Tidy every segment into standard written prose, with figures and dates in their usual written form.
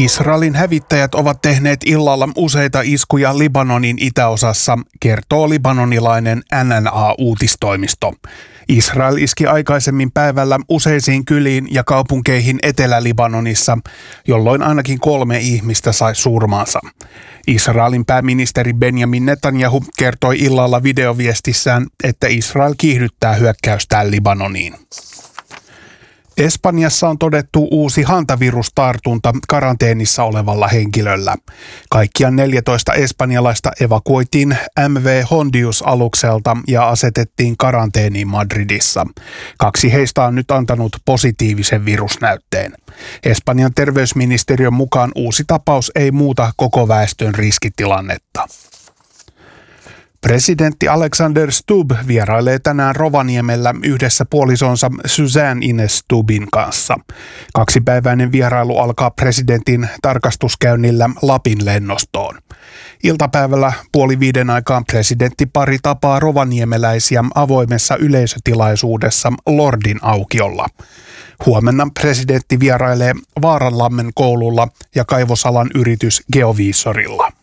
Israelin hävittäjät ovat tehneet illalla useita iskuja Libanonin itäosassa, kertoo libanonilainen NNA-uutistoimisto. Israel iski aikaisemmin päivällä useisiin kyliin ja kaupunkeihin Etelä-Libanonissa, jolloin ainakin 3 ihmistä sai surmansa. Israelin pääministeri Benjamin Netanyahu kertoi illalla videoviestissään, että Israel kiihdyttää hyökkäystään Libanoniin. Espanjassa on todettu uusi hantavirustartunta karanteenissa olevalla henkilöllä. Kaikkiaan 14 espanjalaista evakuoitiin MV Hondius-alukselta ja asetettiin karanteeniin Madridissa. 2 heistä on nyt antanut positiivisen virusnäytteen. Espanjan terveysministeriön mukaan uusi tapaus ei muuta koko väestön riskitilannetta. Presidentti Alexander Stubb vierailee tänään Rovaniemellä yhdessä puolisonsa Suzanne Ines Stubbin kanssa. 2-päiväinen vierailu alkaa presidentin tarkastuskäynnillä Lapin lennostoon. Iltapäivällä 4:30 aikaan presidenttipari tapaa rovaniemeläisiä avoimessa yleisötilaisuudessa Lordin aukiolla. Huomenna presidentti vierailee Vaaranlammen koululla ja kaivosalan yritys Geovisorilla.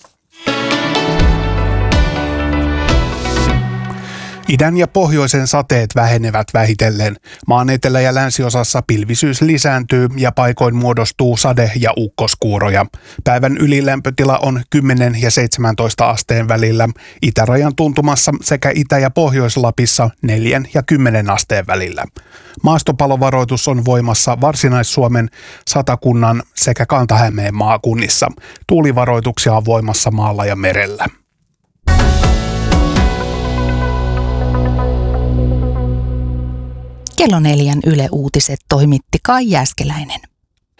Idän ja pohjoisen sateet vähenevät vähitellen. Maan etelä- ja länsiosassa pilvisyys lisääntyy ja paikoin muodostuu sade- ja ukkoskuuroja. Päivän ylilämpötila on 10 ja 17 asteen välillä, itärajan tuntumassa sekä Itä- ja Pohjois-Lapissa 4 ja 10 asteen välillä. Maastopalovaroitus on voimassa Varsinais-Suomen, Satakunnan sekä Kanta-Hämeen maakunnissa. Tuulivaroituksia on voimassa maalla ja merellä. Kello 4 Yle Uutiset toimitti Kai Jääskeläinen.